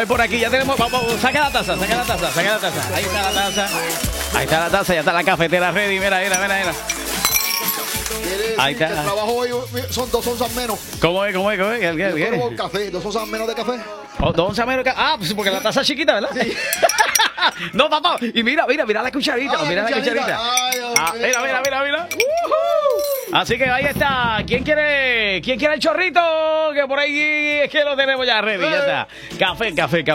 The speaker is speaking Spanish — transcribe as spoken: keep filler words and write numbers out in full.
ver por aquí, ya tenemos. Vamos, saca la taza, saca la taza, saca la taza. Ahí está la taza. Ahí está la taza, ya está la cafetera ready. Mira, mira, mira, mira. Ahí está. El trabajo hoy son dos onzas menos. ¿Cómo es? ¿Cómo es? ¿Cómo es? ¿Qué, qué, Yo qué? pruebo el café, dos onzas menos de café. Oh, dos onzas menos. Ah, pues porque la taza es chiquita, ¿verdad? Sí. No, papá. Y mira, mira, mira la cucharita. Ah, mira la cucharita. cucharita. Ay, Ah, Dios mira, mío. mira, mira, mira. Uh-huh. Así que ahí está. ¿Quién quiere, quién quiere el chorrito? Que por ahí es que lo tenemos ya ready. Ya está. Café, café, café.